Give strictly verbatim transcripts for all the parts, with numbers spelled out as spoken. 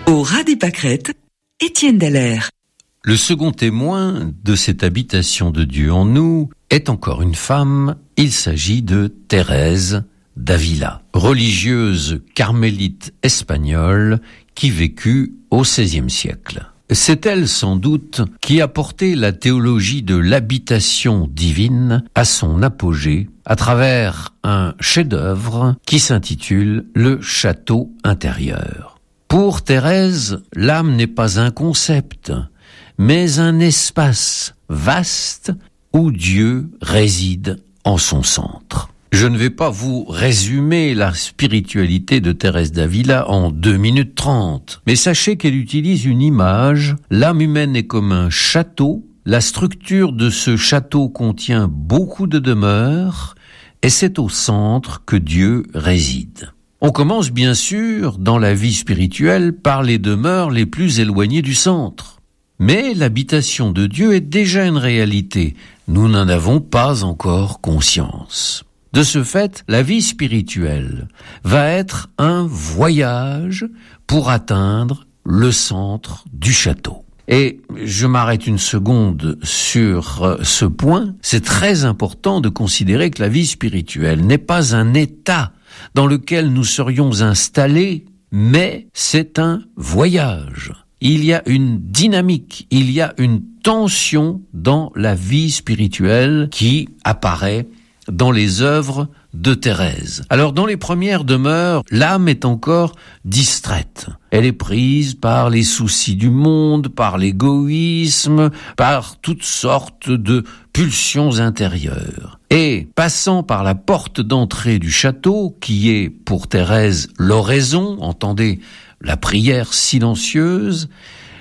Au ras des pâquerettes, Étienne Dallaire. Le second témoin de cette habitation de Dieu en nous est encore une femme. Il s'agit de Thérèse d'Avila, religieuse carmélite espagnole qui vécut au seizième siècle. C'est elle, sans doute, qui a porté la théologie de l'habitation divine à son apogée à travers un chef-d'œuvre qui s'intitule « Le château intérieur ». Pour Thérèse, l'âme n'est pas un concept, mais un espace vaste où Dieu réside en son centre. Je ne vais pas vous résumer la spiritualité de Thérèse d'Avila en deux minutes trente, mais sachez qu'elle utilise une image. L'âme humaine est comme un château. La structure de ce château contient beaucoup de demeures, et c'est au centre que Dieu réside. On commence bien sûr dans la vie spirituelle par les demeures les plus éloignées du centre. Mais l'habitation de Dieu est déjà une réalité. Nous n'en avons pas encore conscience. De ce fait, la vie spirituelle va être un voyage pour atteindre le centre du château. Et je m'arrête une seconde sur ce point. C'est très important de considérer que la vie spirituelle n'est pas un état dans lequel nous serions installés, mais c'est un voyage. Il y a une dynamique, il y a une tension dans la vie spirituelle qui apparaît dans les œuvres de Thérèse. Alors, dans les premières demeures, l'âme est encore distraite. Elle est prise par les soucis du monde, par l'égoïsme, par toutes sortes de pulsions intérieures. Et, passant par la porte d'entrée du château, qui est pour Thérèse l'oraison, entendez, la prière silencieuse,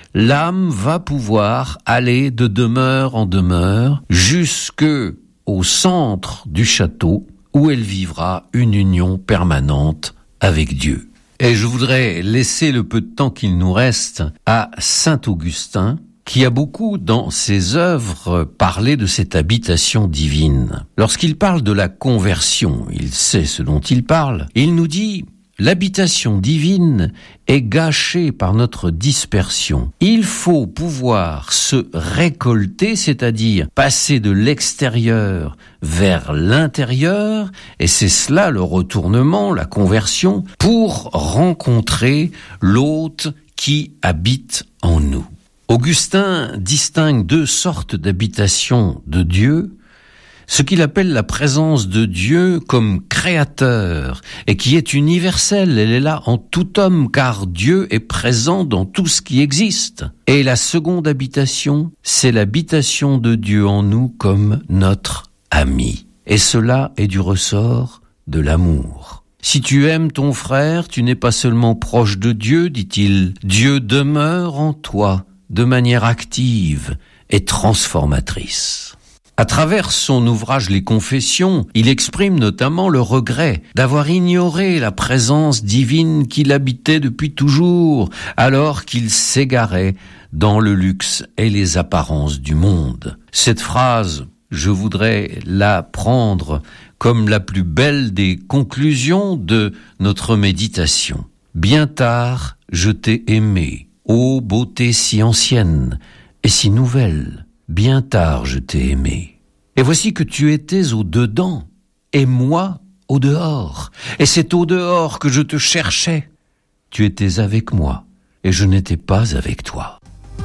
l'âme va pouvoir aller de demeure en demeure jusque au centre du château où elle vivra une union permanente avec Dieu. Et je voudrais laisser le peu de temps qu'il nous reste à saint Augustin, qui a beaucoup dans ses œuvres parlé de cette habitation divine. Lorsqu'il parle de la conversion, il sait ce dont il parle, il nous dit: l'habitation divine est gâchée par notre dispersion. Il faut pouvoir se récolter, c'est-à-dire passer de l'extérieur vers l'intérieur, et c'est cela le retournement, la conversion, pour rencontrer l'hôte qui habite en nous. Augustin distingue deux sortes d'habitation de Dieu. Ce qu'il appelle la présence de Dieu comme créateur et qui est universelle, elle est là en tout homme car Dieu est présent dans tout ce qui existe. Et la seconde habitation, c'est l'habitation de Dieu en nous comme notre ami. Et cela est du ressort de l'amour. Si tu aimes ton frère, tu n'es pas seulement proche de Dieu, dit-il, Dieu demeure en toi de manière active et transformatrice. À travers son ouvrage Les Confessions, il exprime notamment le regret d'avoir ignoré la présence divine qu'il habitait depuis toujours, alors qu'il s'égarait dans le luxe et les apparences du monde. Cette phrase, je voudrais la prendre comme la plus belle des conclusions de notre méditation. Bien tard, je t'ai aimé, ô beauté si ancienne et si nouvelle. Bien tard je t'ai aimé. Et voici que tu étais au dedans, et moi au dehors. Et c'est au dehors que je te cherchais. Tu étais avec moi, et je n'étais pas avec toi.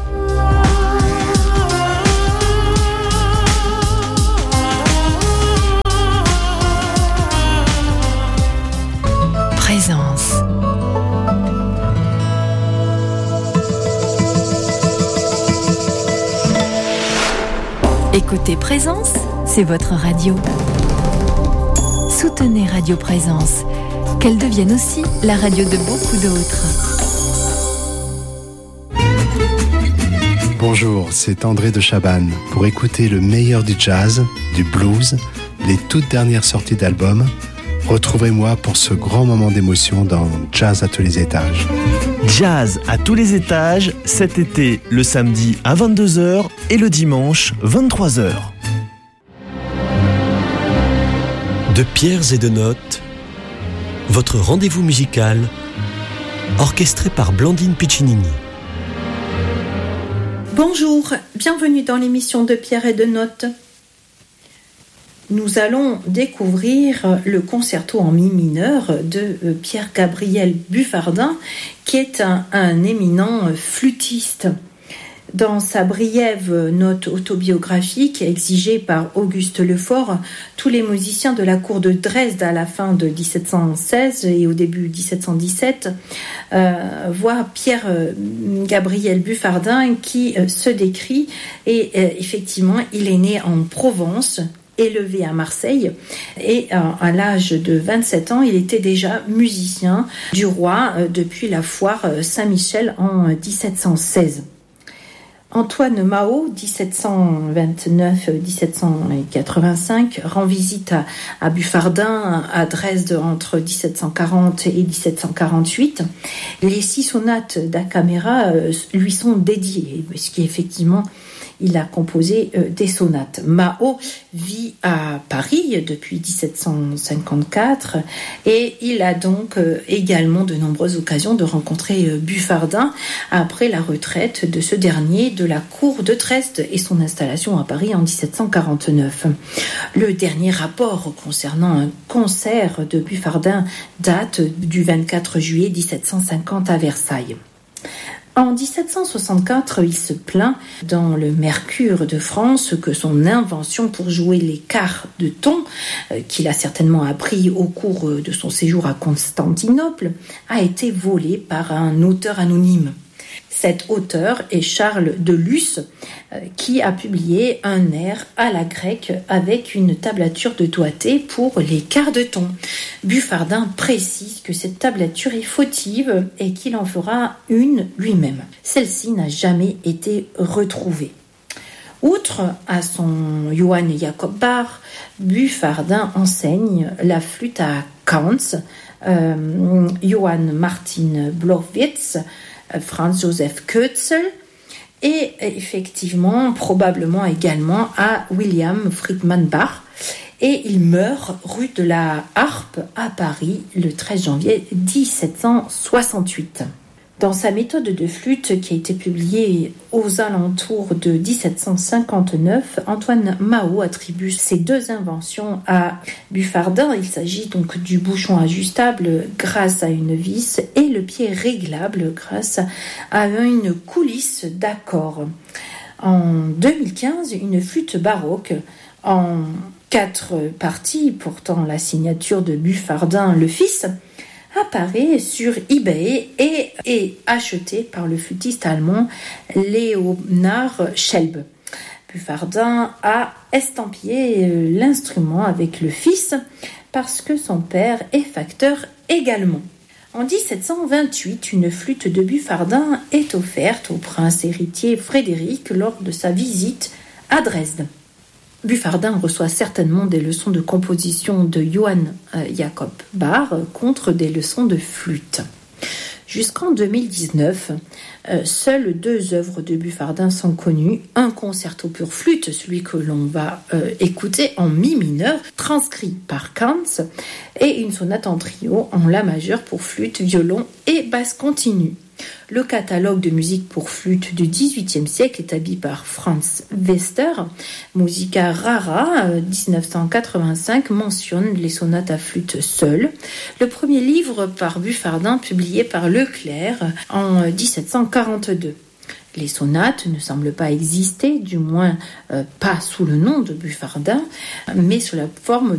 Présence. Écoutez Présence, c'est votre radio. Soutenez Radio Présence, qu'elle devienne aussi la radio de beaucoup d'autres. Bonjour, c'est André de Chabannes. Pour écouter le meilleur du jazz, du blues, les toutes dernières sorties d'albums, retrouvez-moi pour ce grand moment d'émotion dans Jazz à tous les étages. Jazz à tous les étages, cet été, le samedi à vingt-deux heures et le dimanche vingt-trois heures. De pierres et de notes, votre rendez-vous musical orchestré par Blandine Piccinini. Bonjour, bienvenue dans l'émission de Pierre et de Notes. Nous allons découvrir le concerto en mi mineur de Pierre-Gabriel Buffardin, qui est un, un éminent flûtiste. Dans sa briève note autobiographique exigée par Auguste Lefort, tous les musiciens de la cour de Dresde à la fin de dix-sept cent seize et au début dix-sept cent dix-sept euh, voient Pierre-Gabriel Buffardin qui euh, se décrit et euh, effectivement il est né en Provence, élevé à Marseille et euh, à l'âge de vingt-sept ans, il était déjà musicien du roi euh, depuis la foire Saint-Michel en dix-sept cent seize. Antoine Mao, dix-sept cent vingt-neuf à dix-sept cent quatre-vingt-cinq, rend visite à, à Buffardin à Dresde entre dix-sept cent quarante et dix-sept cent quarante-huit. Les six sonates da Camera euh, lui sont dédiées, parce qu'effectivement, il a composé euh, des sonates. Mao vit à Paris depuis dix-sept cent cinquante-quatre et il a donc euh, également de nombreuses occasions de rencontrer euh, Buffardin après la retraite de ce dernier de la cour de Dresde et son installation à Paris en dix-sept cent quarante-neuf. Le dernier rapport concernant un concert de Buffardin date du vingt-quatre juillet dix-sept cent cinquante à Versailles. En dix-sept cent soixante-quatre, il se plaint dans le Mercure de France que son invention pour jouer les quarts de ton, euh, qu'il a certainement appris au cours de son séjour à Constantinople, a été volée par un auteur anonyme. Cet auteur est Charles de Luce, euh, qui a publié un air à la grecque avec une tablature de doigté pour les quarts de ton. Buffardin précise que cette tablature est fautive et qu'il en fera une lui-même. Celle-ci n'a jamais été retrouvée. Outre à son Johann Jakob Bach, Buffardin enseigne la flûte à Kaunz, euh, Johann Martin Blowitz, Franz Joseph Kötzel et effectivement probablement également à William Friedman Bach, et il meurt rue de la Harpe à Paris le treize janvier dix-sept cent soixante-huit. Dans sa méthode de flûte qui a été publiée aux alentours de dix-sept cent cinquante-neuf, Antoine Mao attribue ces deux inventions à Buffardin. Il s'agit donc du bouchon ajustable grâce à une vis et le pied réglable grâce à une coulisse d'accord. En deux mille quinze, une flûte baroque en quatre parties portant la signature de Buffardin le fils apparaît sur eBay et est acheté par le flûtiste allemand Leonhard Schelb. Buffardin a estampillé l'instrument avec le fils parce que son père est facteur également. En dix-sept cent vingt-huit, une flûte de Buffardin est offerte au prince héritier Frédéric lors de sa visite à Dresde. Buffardin reçoit certainement des leçons de composition de Johann Jakob Bach contre des leçons de flûte. Jusqu'en deux mille dix-neuf, euh, seules deux œuvres de Buffardin sont connues. Un concerto pour flûte, celui que l'on va euh, écouter en mi mineur, transcrit par Kaunz, et une sonate en trio en la majeure pour flûte, violon et basse continue. Le catalogue de musique pour flûte du dix-huitième siècle, établi par Franz Wester, Musica Rara, dix-neuf cent quatre-vingt-cinq, mentionne les sonates à flûte seule. Le premier livre par Buffardin, publié par Leclerc en dix-sept cent quarante-deux. Les sonates ne semblent pas exister, du moins euh, pas sous le nom de Buffardin, mais sous la forme